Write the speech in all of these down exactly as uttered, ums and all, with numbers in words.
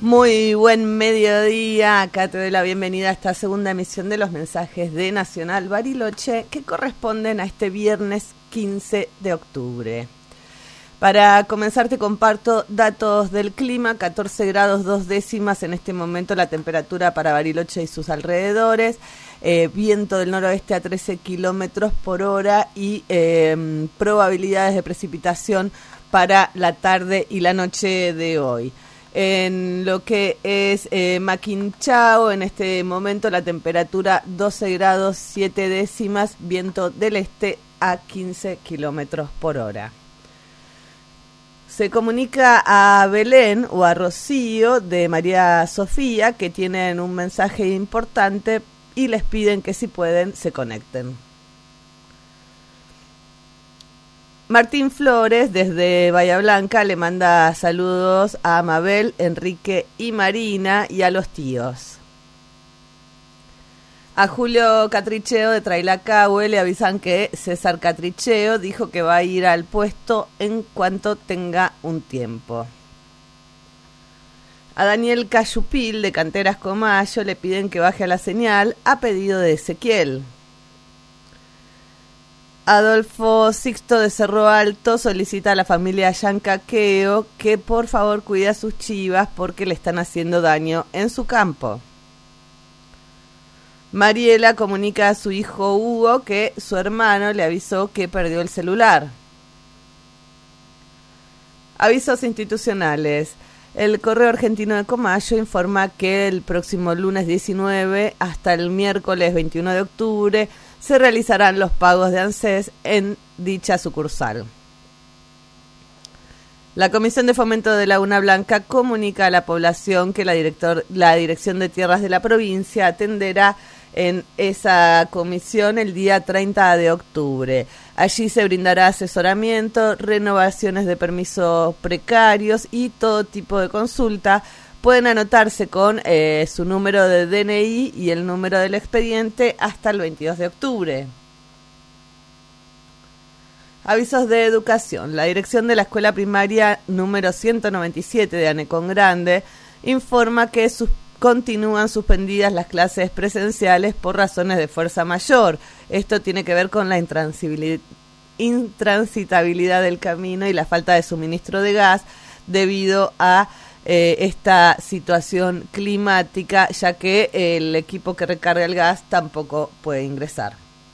Muy buen mediodía, acá te doy la bienvenida a esta segunda emisión de los mensajes de Nacional Bariloche que corresponden a este viernes quince de octubre. Para comenzar te comparto datos del clima, catorce grados dos décimas en este momento la temperatura para Bariloche y sus alrededores, eh, viento del noroeste a trece kilómetros por hora y eh, probabilidades de precipitación para la tarde y la noche de hoy. En lo que es eh, Maquinchao, en este momento la temperatura doce grados siete décimas, viento del este a quince kilómetros por hora. Se comunica a Belén o a Rocío de María Sofía que tienen un mensaje importante y les piden que si pueden se conecten. Martín Flores, desde Bahía Blanca, le manda saludos a Mabel, Enrique y Marina y a los tíos. A Julio Catricheo de Trailacahue le avisan que César Catricheo dijo que va a ir al puesto en cuanto tenga un tiempo. A Daniel Cayupil de Canteras Comayo le piden que baje a la señal a pedido de Ezequiel. Adolfo Sixto de Cerro Alto solicita a la familia Yancaqueo que por favor cuide a sus chivas porque le están haciendo daño en su campo. Mariela comunica a su hijo Hugo que su hermano le avisó que perdió el celular. Avisos institucionales. El Correo Argentino de Comayo informa que el próximo lunes diecinueve hasta el miércoles veintiuno de octubre se realizarán los pagos de ANSES en dicha sucursal. La Comisión de Fomento de Laguna Blanca comunica a la población que la, director, la Dirección de Tierras de la provincia atenderá en esa comisión el día treinta de octubre. Allí se brindará asesoramiento, renovaciones de permisos precarios y todo tipo de consulta. Pueden anotarse con eh, su número de D N I y el número del expediente hasta el veintidós de octubre. Avisos de educación. La dirección de la escuela primaria número ciento noventa y siete de Anecón Grande informa que sus, continúan suspendidas las clases presenciales por razones de fuerza mayor. Esto tiene que ver con la intransitabilidad, intransitabilidad del camino y la falta de suministro de gas debido a Eh, esta situación climática, ya que eh, el equipo que recarga el gas tampoco puede ingresar.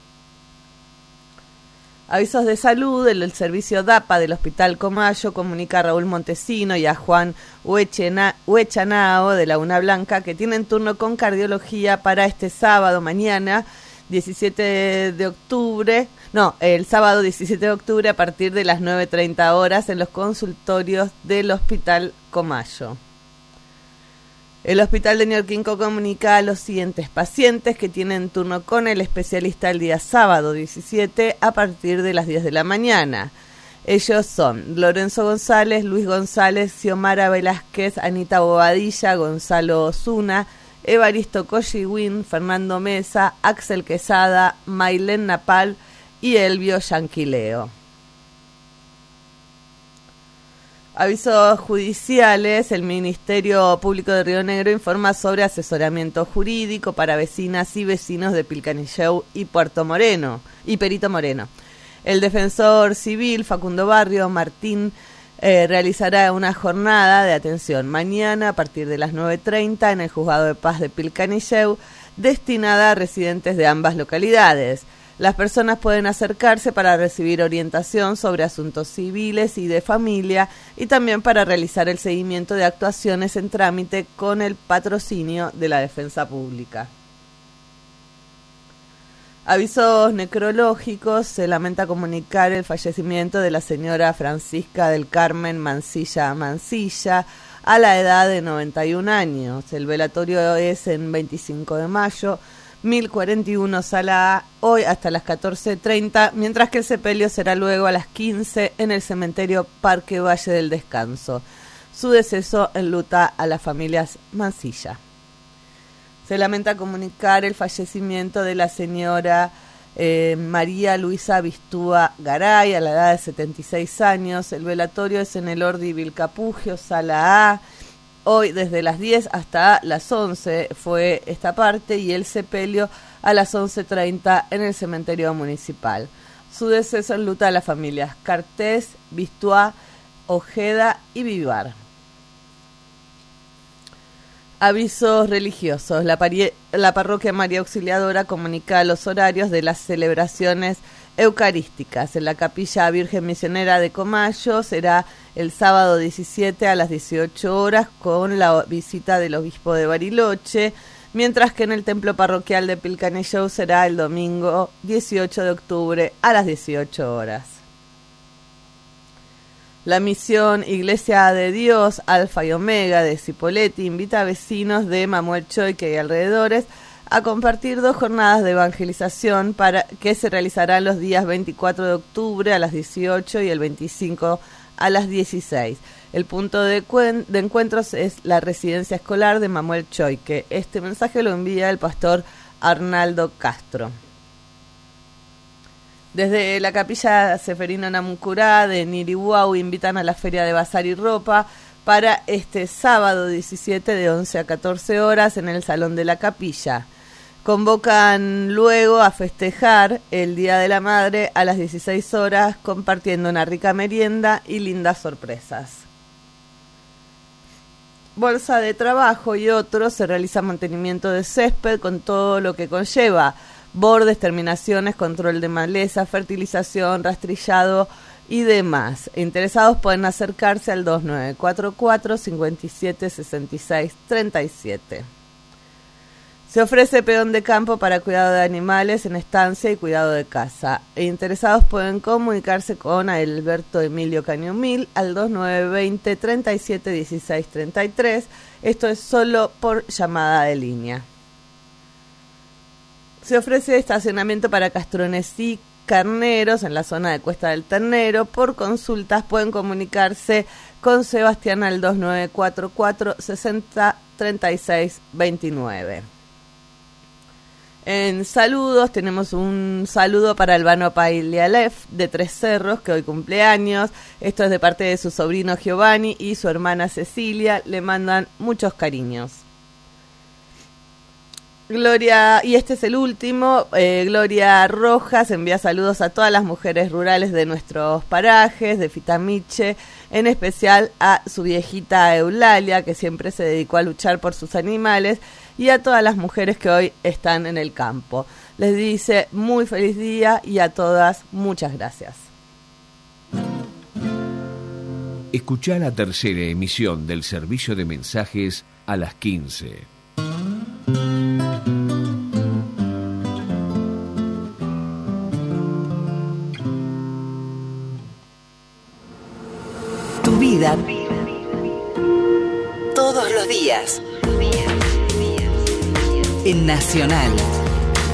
Avisos de salud. El, el servicio D A P A del Hospital Comayo comunica a Raúl Montesino y a Juan Huechena, Huechanao de Laguna Blanca que tienen turno con cardiología para este sábado, mañana, diecisiete de octubre, no, el sábado diecisiete de octubre a partir de las nueve treinta horas en los consultorios del Hospital Comayo. El Hospital de Ñorquinco comunica a los siguientes pacientes que tienen turno con el especialista el día sábado diecisiete a partir de las diez de la mañana. Ellos son Lorenzo González, Luis González, Xiomara Velázquez, Anita Bobadilla, Gonzalo Osuna, Evaristo Colligüín, Fernando Mesa, Axel Quesada, Mailén Napal y Elvio Yanquileo. Avisos judiciales. El Ministerio Público de Río Negro informa sobre asesoramiento jurídico para vecinas y vecinos de Pilcanilleu y Puerto Moreno y Perito Moreno. El defensor civil Facundo Barrio Martín Eh, realizará una jornada de atención mañana a partir de las nueve treinta en el Juzgado de Paz de Pilcanilleu, destinada a residentes de ambas localidades. Las personas pueden acercarse para recibir orientación sobre asuntos civiles y de familia y también para realizar el seguimiento de actuaciones en trámite con el patrocinio de la Defensa Pública. Avisos necrológicos. Se lamenta comunicar el fallecimiento de la señora Francisca del Carmen Mancilla Mancilla a la edad de noventa y un años. El velatorio es en veinticinco de mayo, mil cuarenta y uno Sala A, hoy hasta las catorce treinta, mientras que el sepelio será luego a las quince en el cementerio Parque Valle del Descanso. Su deceso enluta a las familias Mancilla. Se lamenta comunicar el fallecimiento de la señora eh, María Luisa Bistúa Garay a la edad de setenta y seis años. El velatorio es en el Ordi Vilcapugio, Sala A, Hoy desde las diez hasta las once fue esta parte y el sepelio a las once treinta en el cementerio municipal. Su deceso enluta a las familias Cartés, Bistuá, Ojeda y Vivar. Avisos religiosos. La, pari- la parroquia María Auxiliadora comunica los horarios de las celebraciones eucarísticas. En la capilla Virgen Misionera de Comayo será el sábado diecisiete a las dieciocho horas con la visita del obispo de Bariloche, mientras que en el templo parroquial de Pilcanillou será el domingo dieciocho de octubre a las dieciocho horas. La misión Iglesia de Dios, Alfa y Omega de Cipolletti invita a vecinos de Mamuelchoique y alrededores a compartir dos jornadas de evangelización para que se realizarán los días veinticuatro de octubre a las dieciocho y el veinticinco a las dieciséis. El punto de, cuen- de encuentros es la residencia escolar de Mamuelchoique. Este mensaje lo envía el pastor Arnaldo Castro. Desde la capilla Seferino Namuncurá de Nirihuau invitan a la Feria de Bazar y Ropa para este sábado diecisiete de once a catorce horas en el Salón de la Capilla. Convocan luego a festejar el Día de la Madre a las dieciséis horas compartiendo una rica merienda y lindas sorpresas. Bolsa de trabajo y otros se realiza mantenimiento de césped con todo lo que conlleva. Bordes, terminaciones, control de maleza, fertilización, rastrillado y demás. Interesados pueden acercarse al dos nueve cuatro cuatro, cinco siete, seis seis tres siete. Se ofrece peón de campo para cuidado de animales en estancia y cuidado de casa. E interesados pueden comunicarse con Alberto Emilio Cañumil al dos nueve dos cero, tres siete uno seis tres tres. Esto es solo por llamada de línea. Se ofrece estacionamiento para castrones y carneros en la zona de Cuesta del Ternero. Por consultas pueden comunicarse con Sebastián al dos nueve cuatro cuatro, seis cero, tres seis dos nueve. En saludos tenemos un saludo para Albano Pailialef de Tres Cerros, que hoy cumple años. Esto es de parte de su sobrino Giovanni y su hermana Cecilia. Le mandan muchos cariños. Gloria, y este es el último, eh, Gloria Rojas envía saludos a todas las mujeres rurales de nuestros parajes, de Fitamiche, en especial a su viejita Eulalia, que siempre se dedicó a luchar por sus animales, y a todas las mujeres que hoy están en el campo. Les dice muy feliz día y a todas muchas gracias. Escuchá la tercera emisión del servicio de mensajes a las quince. Tu vida. Todos los días. En Nacional.